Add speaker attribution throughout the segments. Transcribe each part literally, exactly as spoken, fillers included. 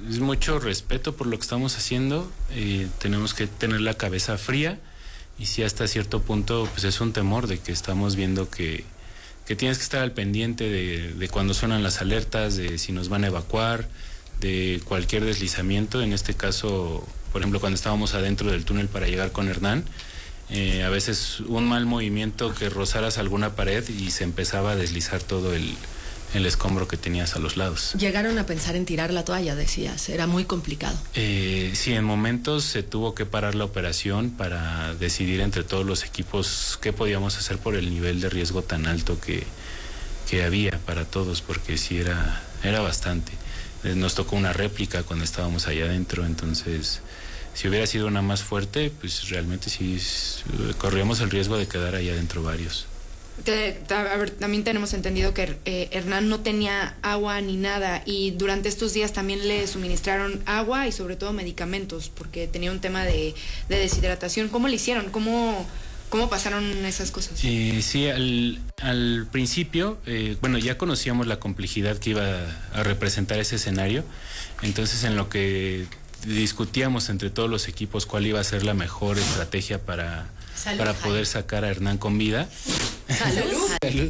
Speaker 1: es mucho respeto por lo que estamos haciendo, eh, tenemos que tener la cabeza fría y sí hasta cierto punto pues es un temor de que estamos viendo que, que tienes que estar al pendiente de, de cuando suenan las alertas, de si nos van a evacuar, de cualquier deslizamiento. En este caso, por ejemplo, cuando estábamos adentro del túnel para llegar con Hernán, eh, a veces un mal movimiento que rozaras alguna pared y se empezaba a deslizar todo el el escombro que tenías a los lados.
Speaker 2: Llegaron a pensar en tirar la toalla, decías, era muy complicado.
Speaker 1: Eh, sí, en momentos se tuvo que parar la operación para decidir entre todos los equipos qué podíamos hacer por el nivel de riesgo tan alto que, que había para todos, porque sí era, era bastante. Eh, nos tocó una réplica cuando estábamos allá adentro, entonces si hubiera sido una más fuerte, pues realmente sí corríamos el riesgo de quedar allá adentro varios.
Speaker 3: Te, te, a ver, también tenemos entendido que eh, Hernán no tenía agua ni nada y durante estos días también le suministraron agua y sobre todo medicamentos porque tenía un tema de, de deshidratación. ¿Cómo le hicieron? ¿Cómo, cómo pasaron esas cosas?
Speaker 1: Eh, sí, al, al principio, eh, bueno, ya conocíamos la complejidad que iba a representar ese escenario, entonces en lo que discutíamos entre todos los equipos cuál iba a ser la mejor estrategia para, para poder sacar a Hernán con vida.
Speaker 2: Salud.
Speaker 1: Salud.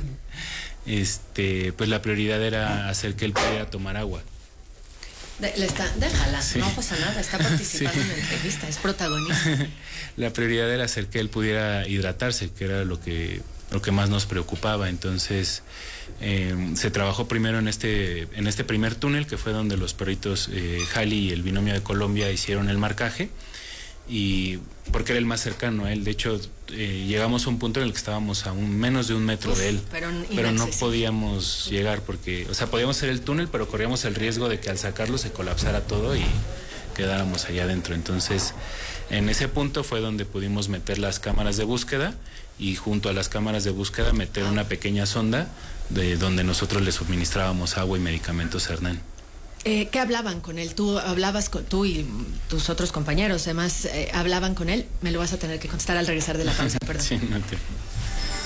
Speaker 1: Este, pues la prioridad era hacer que él pudiera tomar agua.
Speaker 2: De, le está, déjala, sí. No pasa nada, está participando sí. en la entrevista, es protagonista.
Speaker 1: La prioridad era hacer que él pudiera hidratarse, que era lo que, lo que más nos preocupaba. Entonces, eh, se trabajó primero en este, en este primer túnel, que fue donde los perritos eh, Jali y el binomio de Colombia hicieron el marcaje. Y porque era el más cercano a él, de hecho eh, llegamos a un punto en el que estábamos a un, menos de un metro Uf, de él, pero, pero no podíamos llegar porque, o sea, podíamos hacer el túnel, pero corríamos el riesgo de que al sacarlo se colapsara todo y quedáramos allá adentro. Entonces, en ese punto fue donde pudimos meter las cámaras de búsqueda y junto a las cámaras de búsqueda meter una pequeña sonda de donde nosotros le suministrábamos agua y medicamentos a Hernán.
Speaker 2: Eh, ¿Qué hablaban con él? Tú hablabas con tú y tus otros compañeros, además eh, hablaban con él. Me lo vas a tener que contestar al regresar de la pausa, perdón.
Speaker 1: Sí, no te...